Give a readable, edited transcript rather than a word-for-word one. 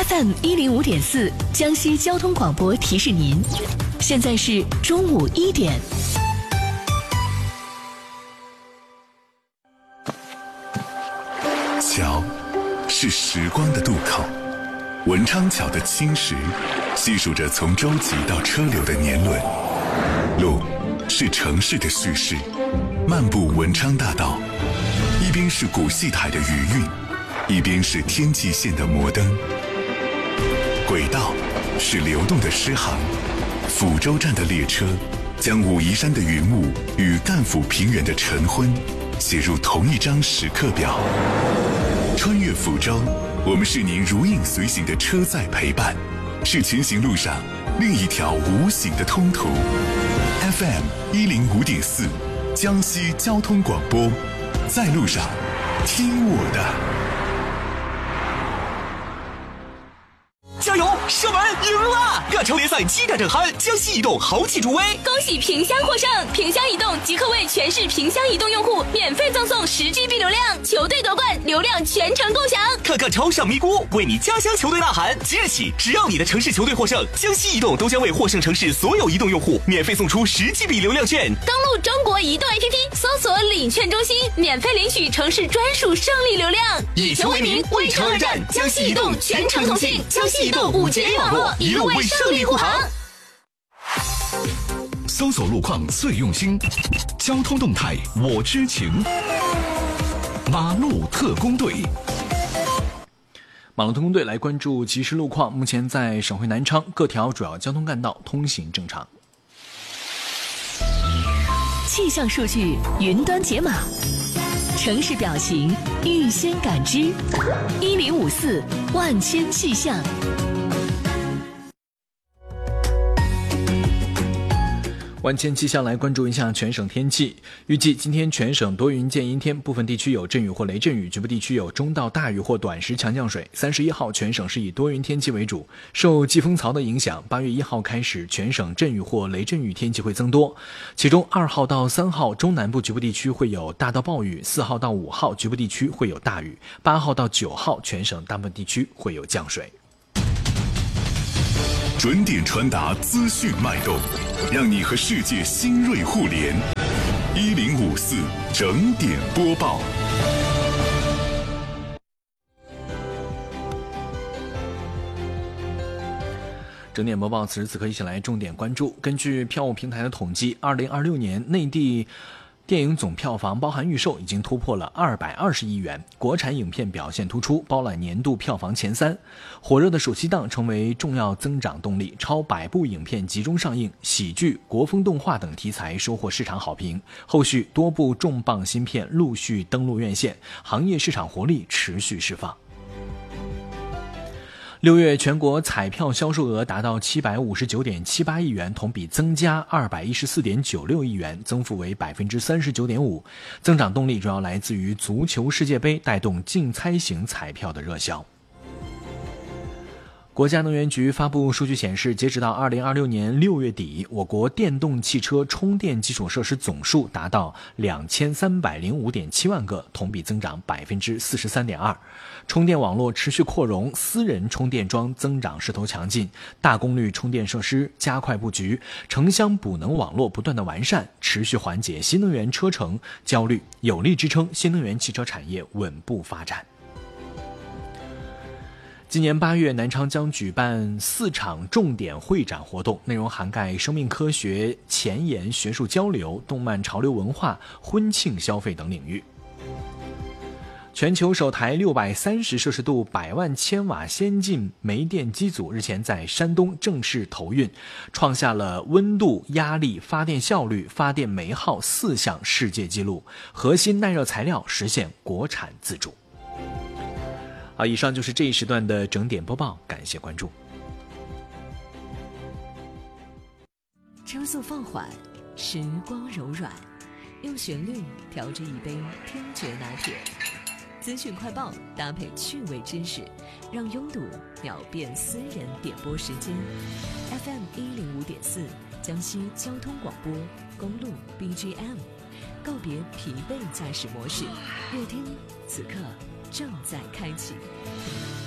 FM 105.4江西交通广播提示您，现在是中午1点。 桥是时光的渡口，文昌桥的青石细数着从舟楫到车流的年轮。路是城市的叙事，漫步文昌大道，一边是古戏台的余韵，一边是天际线的摩登。轨道是流动的诗行，抚州站的列车将武夷山的云雾与赣抚平原的晨昏写入同一张时刻表。穿越抚州，我们是您如影随形的车载陪伴，是前行路上另一条无形的通途。FM 105.4江西交通广播，在路上听我的。 加油！射门赢了！各球联赛激战正酣，江西移动豪气助威， 恭喜萍乡获胜！萍乡移动即刻为全市萍乡移动用户免费赠送10GB 流量，球队夺冠，流量全程共享。 刻刻超上咪咕，为你家乡球队呐喊！即日起，只要你的城市球队获胜，江西移动都将为获胜城市所有移动用户免费送出10GB 流量券。 登录中国移动 APP， 搜索领券中心，免费领取城市专属胜利流量。 以球为名，为城而战，江西移动全程同信，江西移动5G网络，一路为胜利护航。 搜索路况最用心，交通动态我知情。马路特工队， 马路特工队来关注即时路况。目前在省会南昌各条主要交通干道通行正常。 气象数据云端解码，城市表情预先感知，1054万千气象。 万千气象来关注一下全省天气。预计今天全省多云见阴天，部分地区有阵雨或雷阵雨，局部地区有中到大雨或短时强降水。31号全省是以多云天气为主，受季风槽的影响，8月1号开始全省阵雨或雷阵雨天气会增多，其中2号到3号中南部局部地区会有大到暴雨，4号到5号局部地区会有大雨，8号到9号全省大部分地区会有降水。 准点传达资讯脉动，让你和世界新锐互联。1054整点播报。 整点播报，此时此刻一起来重点关注。根据票务平台的统计，2026年内地电影总票房包含预售已经突破了220亿元，国产影片表现突出，包揽年度票房前3。火热的暑期档成为重要增长动力，超100部影片集中上映，喜剧、国风动画等题材收获市场好评。后续多部重磅新片陆续登陆院线，行业市场活力持续释放。6月全国彩票销售额达到759.78亿元，同比增加214.96亿元，增幅为39.5%。增长动力主要来自于足球世界杯带动竞猜型彩票的热销。国家能源局发布数据显示，截止到2026年6月底，我国电动汽车充电基础设施总数达到2305.7万个，同比增长43.2%。充电网络持续扩容，私人充电桩增长势头强劲，大功率充电设施加快布局，城乡补能网络不断的完善，持续缓解新能源车城焦虑，有力支撑新能源汽车产业稳步发展。今年8月，南昌将举办4场重点会展活动，内容涵盖生命科学、前沿学术交流、动漫潮流文化、婚庆消费等领域。全球首台630摄氏度100万千瓦先进煤电机组日前在山东正式投运，创下了温度、压力、发电效率、发电煤耗4项世界纪录，核心耐热材料实现国产自主。好，以上就是这一时段的整点播报，感谢关注。 车速放缓，时光柔软，用旋律调制一杯听觉拿铁。资讯快报搭配趣味知识，让拥堵秒变私人点播时间。FM 105.4江西交通广播公路 BGM， 告别疲惫驾驶模式，乐听此刻正在开启。